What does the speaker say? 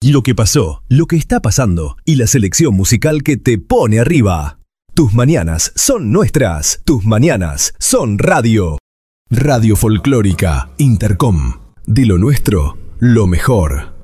Lo que pasó, lo que está pasando y la selección musical que te pone arriba. Tus mañanas son nuestras. Tus mañanas son radio. Radio Folclórica Intercom. De lo nuestro, lo mejor.